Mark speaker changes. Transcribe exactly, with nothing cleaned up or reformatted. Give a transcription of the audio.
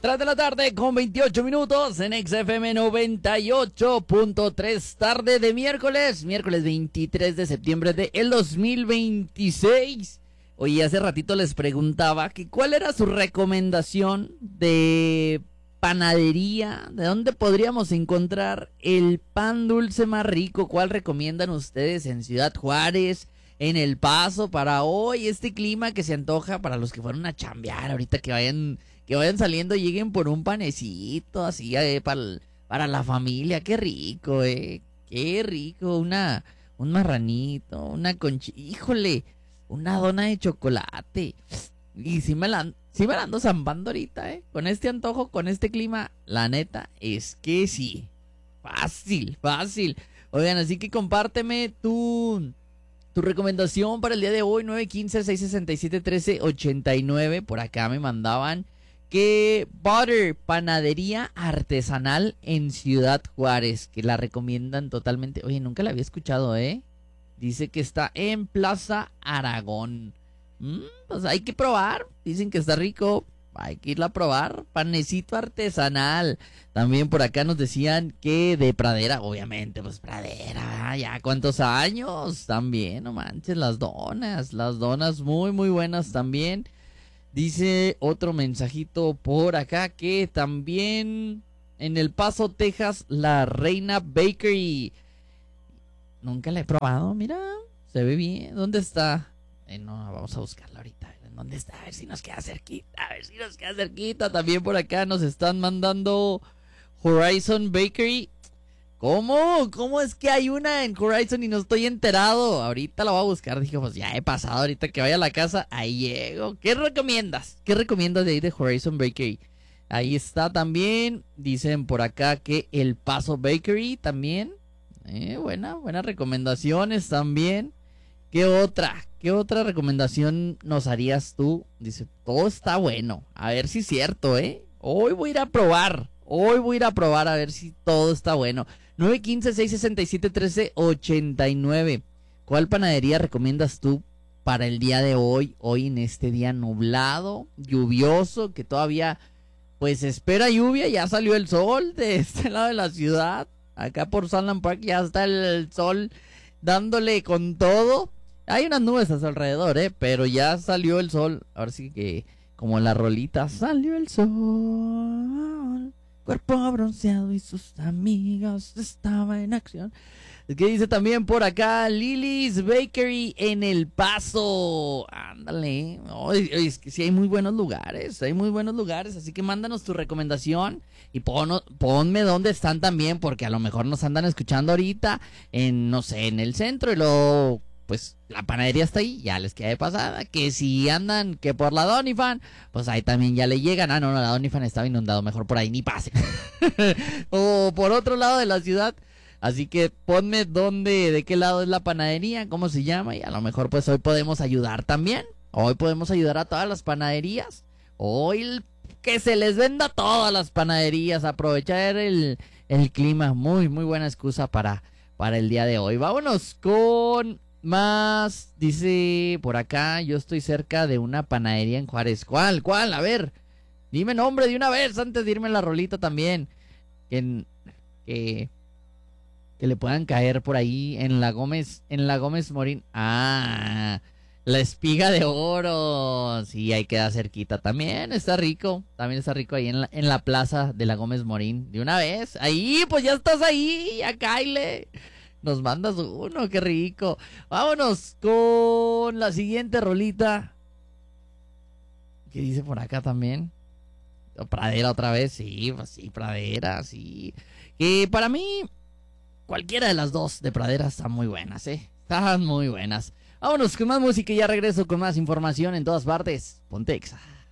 Speaker 1: tres de la tarde con veintiocho minutos en X F M noventa y ocho punto tres, tarde de miércoles, miércoles veintitrés de septiembre de el dos mil veintiséis. Oye, hace ratito les preguntaba que cuál era su recomendación de panadería, de dónde podríamos encontrar el pan dulce más rico, cuál recomiendan ustedes en Ciudad Juárez, en El Paso, para hoy, este clima que se antoja para los que fueron a chambear, ahorita que vayan, que vayan saliendo, lleguen por un panecito, así, eh, para, para la familia, qué rico, eh, qué rico, una, un marranito, una conchita, híjole, una dona de chocolate, y si me la, sí me la ando zambando ahorita, eh, con este antojo, con este clima, la neta, es que sí, fácil, fácil, oigan, así que compárteme tu... Tu recomendación para el día de hoy, nueve uno cinco, seis seis siete, uno tres ocho nueve. Por acá me mandaban que Butter, panadería artesanal en Ciudad Juárez, que la recomiendan totalmente. Oye, nunca la había escuchado, ¿eh? Dice que está en Plaza Aragón. Mm, pues hay que probar. Dicen que está rico. Hay que irla a probar. Panecito artesanal. También por acá nos decían que de Pradera, obviamente, pues Pradera, ya cuántos años. También, no manches, las donas. Las donas muy, muy buenas también. Dice otro mensajito por acá que también en El Paso, Texas, La Reina Bakery. Nunca la he probado, mira, se ve bien. ¿Dónde está? Eh, no, vamos a buscarla ahorita. ¿Dónde está? A ver si nos queda cerquita, a ver si nos queda cerquita. También por acá nos están mandando Horizon Bakery. ¿Cómo? ¿Cómo es que hay una en Horizon y no estoy enterado? Ahorita la voy a buscar. Dije, pues ya he pasado, ahorita que vaya a la casa, ahí llego. ¿Qué recomiendas? ¿Qué recomiendas de ahí de Horizon Bakery? Ahí está también. Dicen por acá que El Paso Bakery también. Eh, buena, buenas recomendaciones también. ¿Qué otra? ¿Qué otra recomendación nos harías tú? Dice, todo está bueno. A ver si es cierto, ¿eh? Hoy voy a ir a probar. Hoy voy a ir a probar a ver si todo está bueno. nueve uno cinco, seis seis siete, uno tres ocho nueve. ¿Cuál panadería recomiendas tú para el día de hoy? Hoy en este día nublado, lluvioso, que todavía pues espera lluvia. Ya salió el sol de este lado de la ciudad. Acá por Sunland Park ya está el sol dándole con todo. Hay unas nubes a su alrededor, eh, pero ya salió el sol. Ahora sí que, como la rolita, salió el sol, cuerpo bronceado y sus amigas estaba en acción. Es que dice también por acá Lily's Bakery en El Paso. Ándale, oh, es que sí hay muy buenos lugares, hay muy buenos lugares, así que mándanos tu recomendación y pon, ponme dónde están también, porque a lo mejor nos andan escuchando ahorita en, no sé, en el centro y luego... pues la panadería está ahí, ya les queda de pasada. Que si andan que por la Doniphan, pues ahí también ya le llegan. Ah, no, no, la Doniphan estaba inundado, mejor por ahí ni pase. O por otro lado de la ciudad. Así que ponme dónde, de qué lado es la panadería, cómo se llama, y a lo mejor pues hoy podemos ayudar también. Hoy podemos ayudar a todas las panaderías. Hoy que se les venda todas las panaderías, aprovechar el, el clima. Muy, muy buena excusa para, para el día de hoy. Vámonos con... más, dice por acá, yo estoy cerca de una panadería en Juárez. ¿Cuál? ¿Cuál? A ver, dime nombre de una vez antes de irme la rolita también. Que, que, que le puedan caer por ahí en la Gómez, en la Gómez Morín. Ah, la Espiga de Oro. Sí, ahí queda cerquita. También está rico, también está rico ahí en la, en la plaza de la Gómez Morín. De una vez, ahí, pues ya estás ahí, ya cáile. Nos mandas uno, qué rico. Vámonos con la siguiente rolita. ¿Qué dice por acá también? Pradera otra vez, sí, pues sí, Pradera, sí. Que para mí, cualquiera de las dos de Pradera están muy buenas, ¿eh? Están muy buenas. Vámonos con más música y ya regreso con más información en todas partes. Ponte Exa.